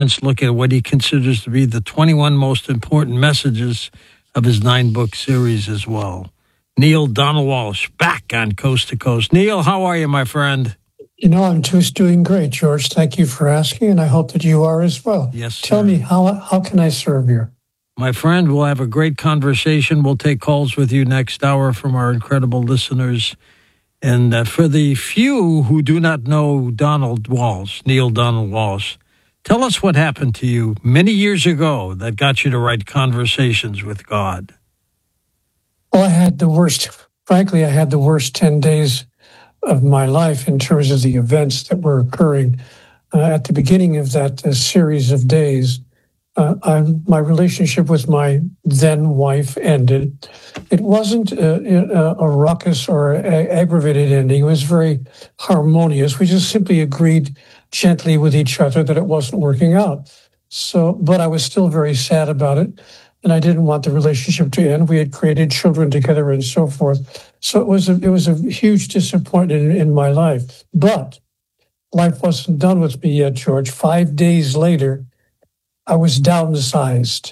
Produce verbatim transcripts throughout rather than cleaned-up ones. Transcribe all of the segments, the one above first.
chance to look at what he considers to be the twenty-one most important messages of his nine-book series as well. Neale Donald Walsch, back on Coast to Coast. Neale, how are you, my friend? You know, I'm just doing great, George. Thank you for asking, and I hope that you are as well. Yes, sir. Tell me, how how can I serve you? My friend, we'll have a great conversation. We'll take calls with you next hour from our incredible listeners. And uh, for the few who do not know Donald Walsch, Neale Donald Walsch, tell us what happened to you many years ago that got you to write Conversations with God. Well, I had the worst, frankly, I had the worst ten days of my life in terms of the events that were occurring. Uh, at the beginning of that uh, series of days, uh, I, my relationship with my then wife ended. It wasn't a, a, a ruckus or a aggravated ending. It was very harmonious. We just simply agreed gently with each other that it wasn't working out. So, but I was still very sad about it, and I didn't want the relationship to end. We had created children together and so forth. So it was a, it was a huge disappointment in, in my life. But life wasn't done with me yet, George. Five days later, I was downsized.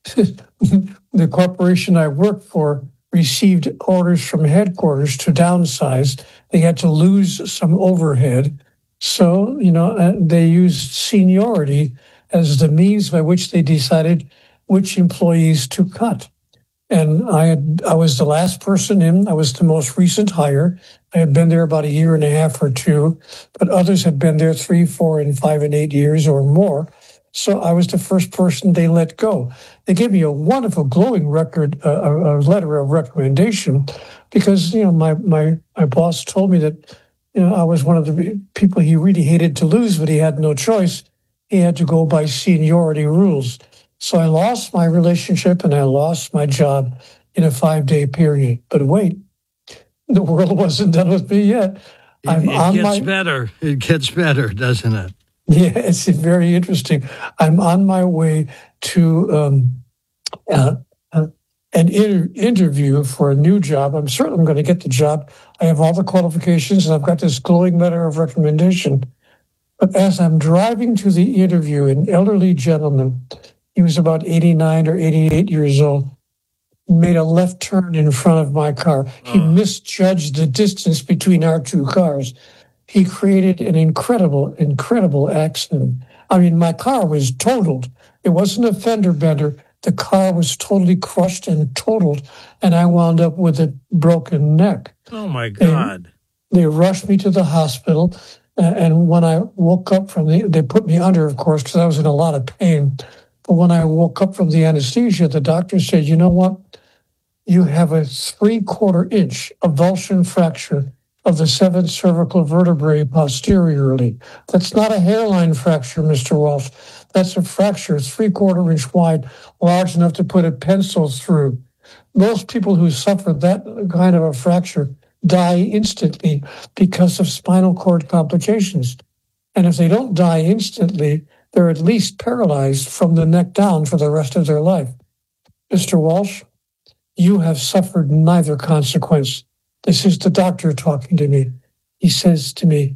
The corporation I worked for received orders from headquarters to downsize. They had to lose some overhead. So, you know, uh, they used seniority as the means by which they decided which employees to cut. And I had, I was the last person in. I was the most recent hire. I had been there about a year and a half or two, but others had been there three, four, and five and eight years or more. So I was the first person they let go. They gave me a wonderful, glowing record, uh, a, a letter of recommendation, because you know my my my boss told me that you know I was one of the people he really hated to lose, but he had no choice. He had to go by seniority rules. So I lost my relationship and I lost my job in a five-day period. But wait, the world wasn't done with me yet. I'm it on gets my... better. It gets better, doesn't it? Yeah, it's very interesting. I'm on my way to um, uh, uh, an inter- interview for a new job. I'm certain I'm going to get the job. I have all the qualifications, and I've got this glowing letter of recommendation. But as I'm driving to the interview, an elderly gentleman, he was about eighty-nine or eighty-eight years old, made a left turn in front of my car. He uh. misjudged the distance between our two cars. He created an incredible, incredible accident. I mean, my car was totaled. It wasn't a fender bender. The car was totally crushed and totaled, and I wound up with a broken neck. Oh, my God. They, they rushed me to the hospital, uh, and when I woke up from the, they put me under, of course, because I was in a lot of pain. But when I woke up from the anesthesia, the doctor said, you know what? You have a three-quarter inch avulsion fracture of the seventh cervical vertebrae posteriorly. That's not a hairline fracture, Mister Walsch. That's a fracture three-quarter inch wide, large enough to put a pencil through. Most people who suffer that kind of a fracture die instantly because of spinal cord complications. And if they don't die instantly, they're at least paralyzed from the neck down for the rest of their life. Mister Walsch, you have suffered neither consequence. This is the doctor talking to me. He says to me,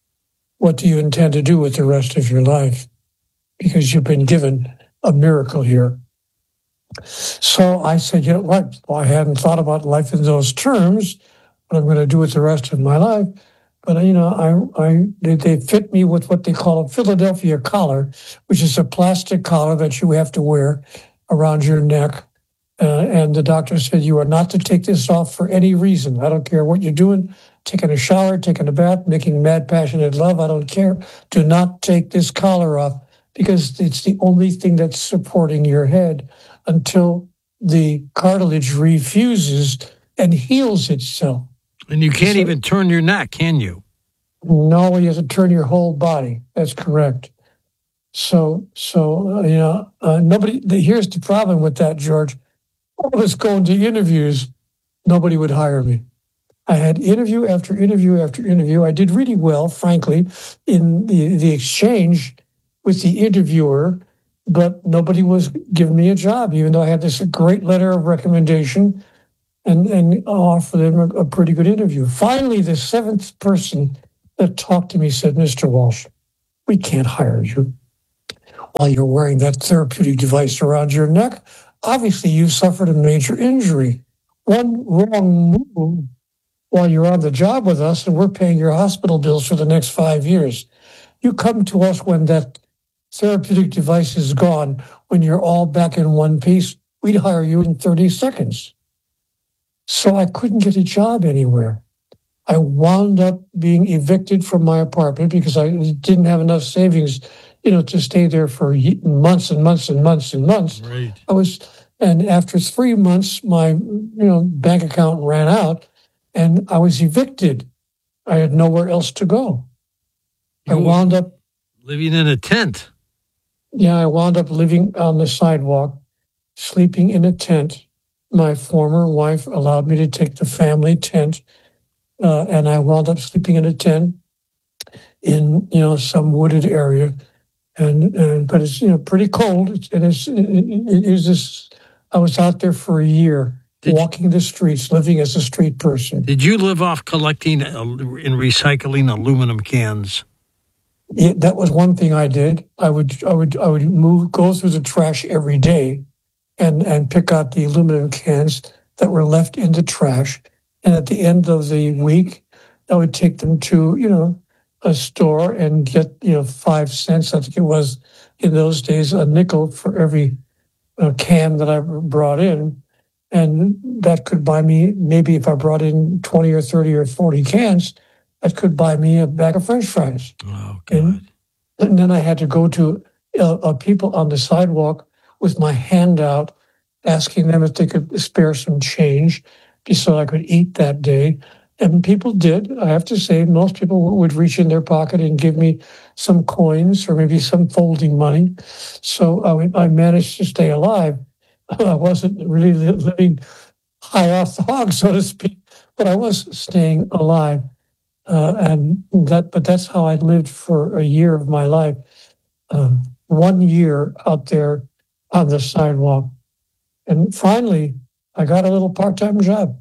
what do you intend to do with the rest of your life? Because you've been given a miracle here. So I said, you know what? Well, I hadn't thought about life in those terms, what I'm going to do with the rest of my life. But, you know, I, I, they, they fit me with what they call a Philadelphia collar, which is a plastic collar that you have to wear around your neck. Uh, and the doctor said, you are not to take this off for any reason. I don't care what you're doing, taking a shower, taking a bath, making mad, passionate love. I don't care. Do not take this collar off because it's the only thing that's supporting your head until the cartilage refuses and heals itself. And you can't so, even turn your neck, can you? No, you have to turn your whole body. That's correct. So, so uh, you know, uh, nobody, the, here's the problem with that, George. I was going to interviews, nobody would hire me. I had interview after interview after interview. I did really well, frankly, in the, the exchange with the interviewer, but nobody was giving me a job, even though I had this great letter of recommendation and, and offered them a, a pretty good interview. Finally, the seventh person that talked to me said, Mister Walsch, we can't hire you. while you're wearing that therapeutic device around your neck, obviously you suffered a major injury. One wrong move while you're on the job with us, and we're paying your hospital bills for the next five years. You come to us when that therapeutic device is gone, when you're all back in one piece, we'd hire you in thirty seconds. So I couldn't get a job anywhere. I wound up being evicted from my apartment because I didn't have enough savings, you know, to stay there for months and months and months and months. Right. I was, and after three months, my, you know, bank account ran out, and I was evicted. I had nowhere else to go. You I wound up living in a tent. Yeah, I wound up living on the sidewalk, sleeping in a tent. My former wife allowed me to take the family tent. Uh, and I wound up sleeping in a tent in, you know, some wooded area, and, and but it's, you know, pretty cold. It's, and it's, it, it, it was this. I was out there for a year, did walking you, the streets, living as a street person. Did you live off collecting uh, and recycling aluminum cans? Yeah, that was one thing I did. I would, I would, I would move, go through the trash every day, and and pick out the aluminum cans that were left in the trash. And at the end of the week, I would take them to, you know, a store and get, you know, five cents. I think it was in those days a nickel for every uh, can that I brought in. And that could buy me, maybe if I brought in twenty or thirty or forty cans, that could buy me a bag of French fries. Oh, God. And, and then I had to go to uh, uh, people on the sidewalk with my hand out, asking them if they could spare some change so I could eat that day. And people did. I have to say, most people would reach in their pocket and give me some coins or maybe some folding money. So I, I managed to stay alive. I wasn't really living high off the hog, so to speak, but I was staying alive. Uh, and that, but that's how I lived for a year of my life. Um, one year out there on the sidewalk. And finally, I got a little part-time job,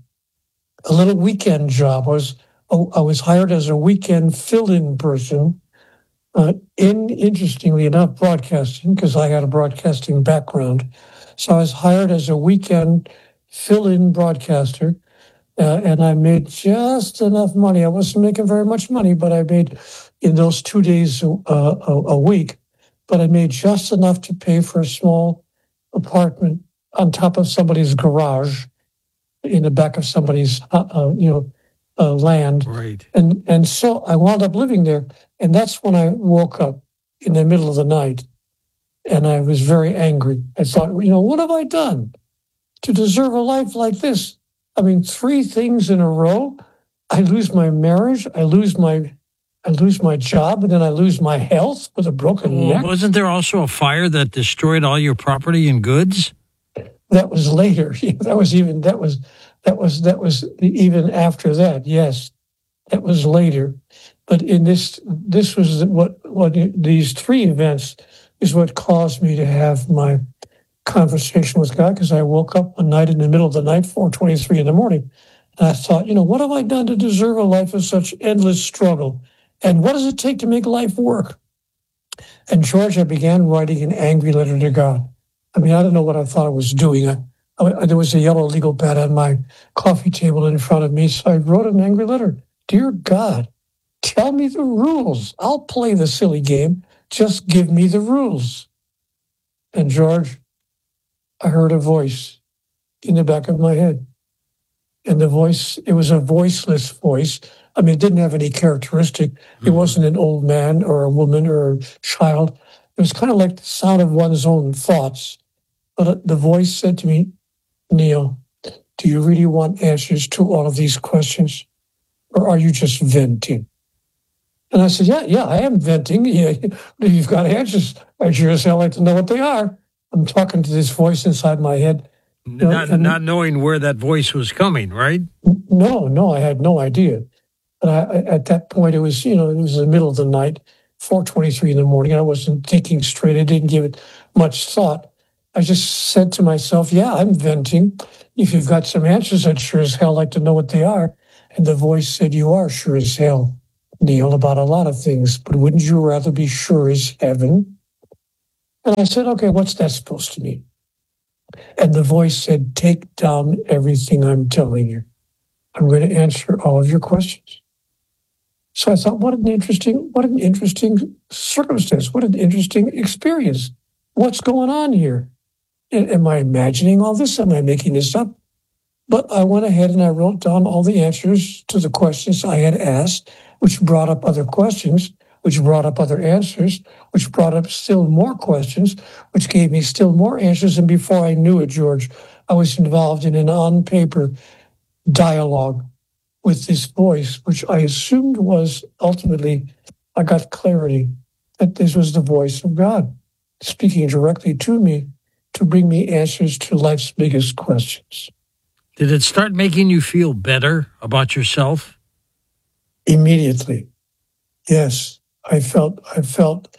a little weekend job. I was I was hired as a weekend fill-in person uh, in, interestingly enough, broadcasting, because I had a broadcasting background. So I was hired as a weekend fill-in broadcaster, uh, and I made just enough money. I wasn't making very much money, but I made in those two days uh, a, a week, but I made just enough to pay for a small apartment on top of somebody's garage, in the back of somebody's, uh, uh, you know, uh, land. Right. And and so I wound up living there. And that's when I woke up in the middle of the night, and I was very angry. I thought, you know, what have I done to deserve a life like this? I mean, three things in a row. I lose my marriage. I lose my, I lose my job, and then I lose my health with a broken well, neck. Wasn't there also a fire that destroyed all your property and goods? That was later. That was even that was that was that was even after that. Yes, that was later. But in this, this was what what these three events is what caused me to have my conversation with God. Because I woke up one night in the middle of the night, four twenty-three in the morning, and I thought, you know, what have I done to deserve a life of such endless struggle? And what does it take to make life work? And George, I began writing an angry letter to God. I mean, I don't know what I thought I was doing. I, I, there was a yellow legal pad on my coffee table in front of me, so I wrote an angry letter. Dear God, tell me the rules. I'll play the silly game. Just give me the rules. And George, I heard a voice in the back of my head. And the voice, it was a voiceless voice. I mean, it didn't have any characteristic. It wasn't an old man or a woman or a child. It was kind of like the sound of one's own thoughts. But the voice said to me, Neil, do you really want answers to all of these questions? Or are you just venting? And I said, yeah, yeah, I am venting. Yeah, you've got answers. I sure as hell like to know what they are. I'm talking to this voice inside my head. Not, and, not knowing where that voice was coming, right? No, no, I had no idea. But I, at that point, it was, you know, it was the middle of the night, four twenty-three in the morning. I wasn't thinking straight. I didn't give it much thought. I just said to myself, yeah, I'm venting. If you've got some answers, I'd sure as hell like to know what they are. And the voice said, you are sure as hell, Neil, about a lot of things, but wouldn't you rather be sure as heaven? And I said, okay, what's that supposed to mean? And the voice said, take down everything I'm telling you. I'm going to answer all of your questions. So I thought, what an interesting, what an interesting circumstance. What an interesting experience. What's going on here? Am I imagining all this? Am I making this up? But I went ahead and I wrote down all the answers to the questions I had asked, which brought up other questions, which brought up other answers, which brought up still more questions, which gave me still more answers. And before I knew it, George, I was involved in an on-paper dialogue with this voice, which I assumed was ultimately, I got clarity that this was the voice of God speaking directly to me to bring me answers to life's biggest questions. Did it start making you feel better about yourself? Immediately. Yes. I felt I felt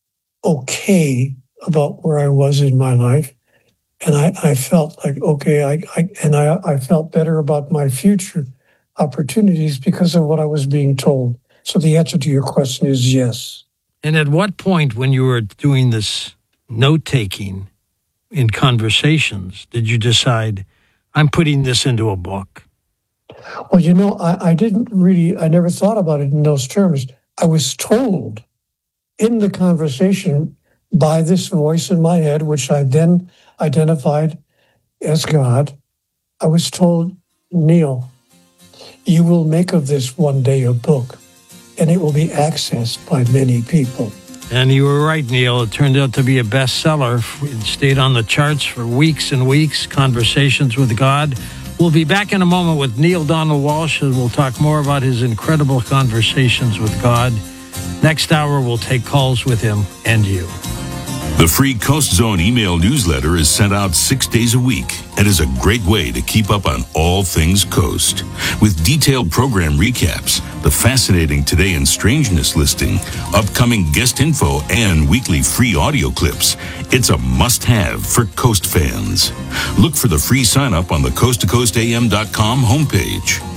okay about where I was in my life. And I, I felt like, okay, I, I and I, I felt better about my future opportunities because of what I was being told. So the answer to your question is yes. And at what point when you were doing this note-taking in conversations did you decide, I'm putting this into a book? Well, you know, I, I didn't really, I never thought about it in those terms. I was told in the conversation by this voice in my head, which I then identified as God, I was told, Neil, you will make of this one day a book, and it will be accessed by many people. And you were right, Neil. It turned out to be a bestseller. It stayed on the charts for weeks and weeks, Conversations with God. We'll be back in a moment with Neale Donald Walsch, and we'll talk more about his incredible conversations with God. Next hour, we'll take calls with him and you. The free Coast Zone email newsletter is sent out six days a week and is a great way to keep up on all things Coast. With detailed program recaps, the fascinating Today in Strangeness listing, upcoming guest info, and weekly free audio clips, it's a must-have for Coast fans. Look for the free sign-up on the coast to coast a m dot com homepage.